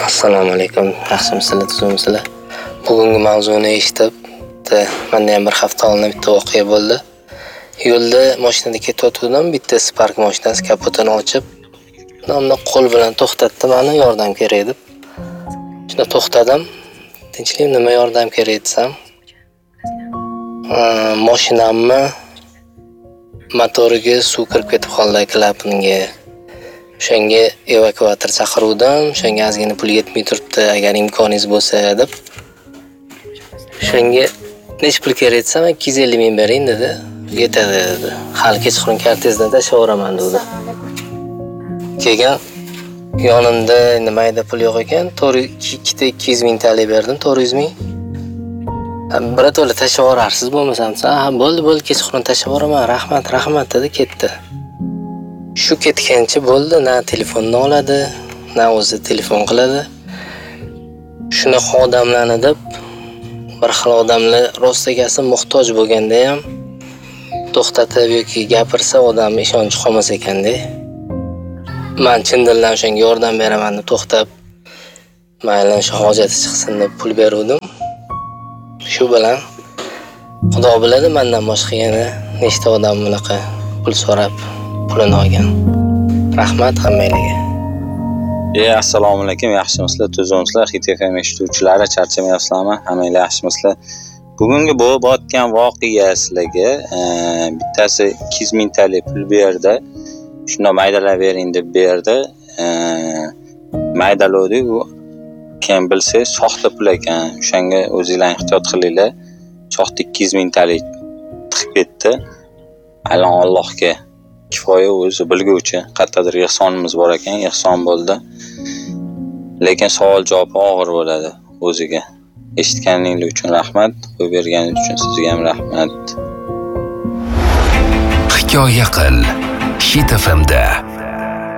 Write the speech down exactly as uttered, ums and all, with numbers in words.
Assalomu alaykum. Yaxshimisizlar, tuzimsizlar? Bugungi mavzuni eshitib, menda ham bir hafta oldin bitta voqea bo'ldi. Yo'lda mashinada ketayotgandim, bitta Spark mashinasi kapotini ochib, nomda qo'l bilan to'xtatdi, meni yordam kerak deb. Shunda to'xtadim. Tinchlik, nima yordam kerak desam, mashinamni motoriga suv kirib ketib qoldi, klapanga. O'shanga evakuator chaqiruvdim, o'shanga ozgina pul yetmay turibdi, agar imkoningiz bo'lsa deb. O'shanga nech pul kerak desam, ikki yuz ellik ming bering dedi. Yetadi dedi. Hali kechqurun kartezdan tashlayveraman dedi. Keyin yonimda nimayda pul yo'q ekan, ikkita ikki yuz ming tl berdim, to'rt yuz ming. Birato'la tashlayverarsiz bo'lmasam, ha bo'ldi, bo'ldi, kechqurun tashlayveraman, rahmat, rahmat dedi, ketdi. Shu ketgancha bo'ldi, na telefonni oladi, na o'zi telefon qiladi. Shunaqa odamlarni deb, bir xil odamlar rostagasi muhtoj bo'lganda ham to'xtatib yoki gapirsa odam ishonchi qolmas ekanda. Men chin dildan o'shanga yordam beraman deb to'xtab, mayli shu hojati chiqsin deb pul berdim. Shu bilan Xudo biladi, mendan boshqa yana nechta odam bunaqa pul so'rab pulini olgan. Rahmat hammalarga. Ey, assalomu alaykum, yaxshimisizlar, tuzimsizlar, Hit F M eshituvchilari, charchamayapsizlarmi? Hammalar yaxshimisizlar? Bugungi bo'lib o'tgan voqea sizlarga bittasi ikki yuz ming tl pul berdi. Shunda maydalab bering deb berdi. Maydaladi, u kim bilsa soxta pul ekan. O'shanga o'zingizlar ehtiyot qilinglar. Soxta ikki yuz ming tl tiqib ketdi. Alon Allohga kifoya, o'zi bilguvchi, qayerdadir ehsonimiz bor ekan, ehson bo'ldi. Lekin savol javobi og'ir bo'ladi o'ziga. Eshitganingiz uchun rahmat, qo'yib berganingiz uchun sizga ham rahmat. Hikoya qil. Hit F M'da